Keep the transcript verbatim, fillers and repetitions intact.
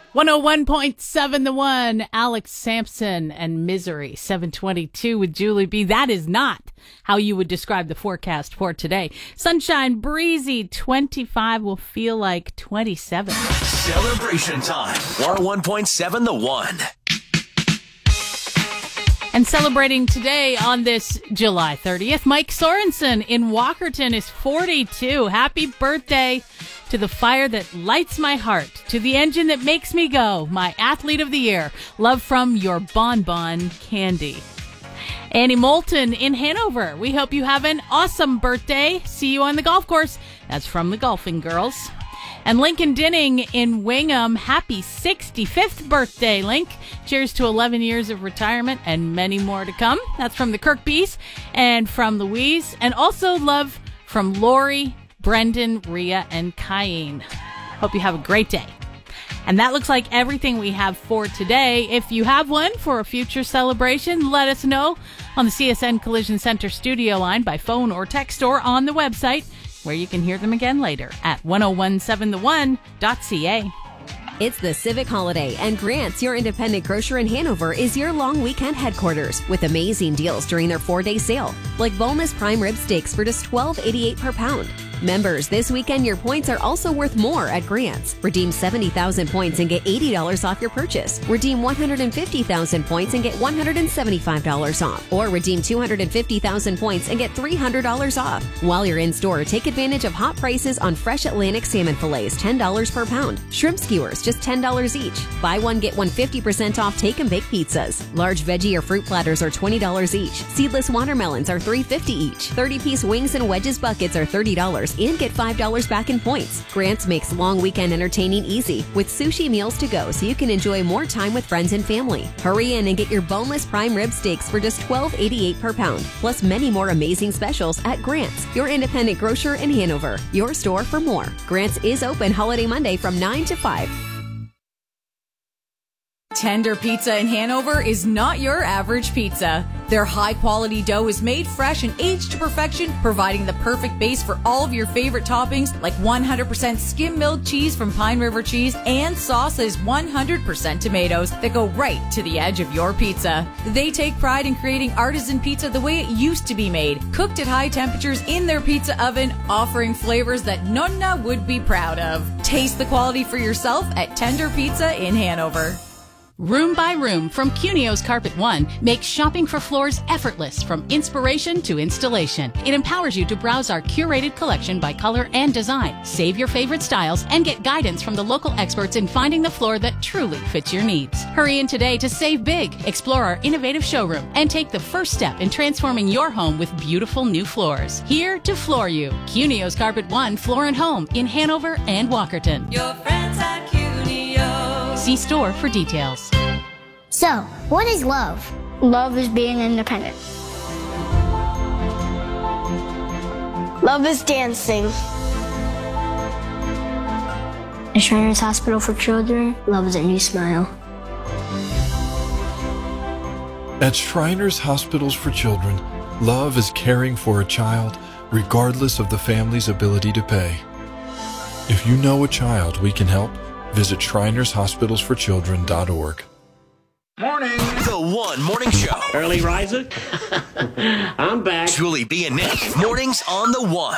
one oh one point seven The One, Alex Sampson and Misery, seven twenty-two with Julie B. That is not how you would describe the forecast for today. Sunshine, breezy, twenty-five will feel like twenty-seven. Celebration time, one oh one point seven The One. And celebrating today on this July thirtieth, Mike Sorensen in Walkerton is forty-two. Happy birthday to the fire that lights my heart, to the engine that makes me go, my athlete of the year. Love from your Bonbon Candy. Annie Moulton in Hanover, we hope you have an awesome birthday. See you on the golf course. That's from the Golfing Girls. And Lincoln Dinning in Wingham, happy sixty-fifth birthday, Link. Cheers to eleven years of retirement and many more to come. That's from the Kirkbys and from Louise. And also love from Lori, Brendan, Rhea, and Cayenne. Hope you have a great day. And that looks like everything we have for today. If you have one for a future celebration, let us know on the C S N Collision Center studio line by phone or text or on the website, where you can hear them again later at ten seventeen the one dot c a. It's the Civic Holiday, and Grant's, your independent grocer in Hanover, is your long weekend headquarters with amazing deals during their four-day sale, like boneless prime rib steaks for just twelve eighty-eight per pound. Members, this weekend your points are also worth more at Grant's. Redeem seventy thousand points and get eighty dollars off your purchase. Redeem one hundred fifty thousand points and get one hundred seventy-five dollars off. Or redeem two hundred fifty thousand points and get three hundred dollars off. While you're in store, take advantage of hot prices on fresh Atlantic salmon fillets, ten dollars per pound. Shrimp skewers, just ten dollars each. Buy one, get one fifty percent off take and bake pizzas. Large veggie or fruit platters are twenty dollars each. Seedless watermelons are three fifty each. thirty-piece wings and wedges buckets are thirty dollars and get five dollars back in points. Grant's makes long weekend entertaining easy with sushi meals to go so you can enjoy more time with friends and family. Hurry in and get your boneless prime rib steaks for just twelve eighty-eight per pound, plus many more amazing specials at Grant's, your independent grocer in Hanover. Your store for more. Grant's is open holiday Monday from nine to five. Tender Pizza in Hanover is not your average pizza. Their high-quality dough is made fresh and aged to perfection, providing the perfect base for all of your favorite toppings, like one hundred percent skim-milled cheese from Pine River Cheese and sauces one hundred percent tomatoes that go right to the edge of your pizza. They take pride in creating artisan pizza the way it used to be made, cooked at high temperatures in their pizza oven, offering flavors that Nonna would be proud of. Taste the quality for yourself at Tender Pizza in Hanover. Room by Room from Cunio's Carpet One makes shopping for floors effortless from inspiration to installation. It empowers you to browse our curated collection by color and design, save your favorite styles, and get guidance from the local experts in finding the floor that truly fits your needs. Hurry in today to save big, explore our innovative showroom, and take the first step in transforming your home with beautiful new floors. Here to floor you. Cunio's Carpet One Floor and Home in Hanover and Walkerton. Your friends at Cunio. See store for details. So, what is love? Love is being independent. Love is dancing. At Shriners Hospital for Children, love is a new smile. At Shriners Hospitals for Children, love is caring for a child regardless of the family's ability to pay. If you know a child we can help, visit shriners hospitals for children dot org. Morning. The One Morning Show. Early riser? I'm back. Julie B and Nick. Mornings on The One.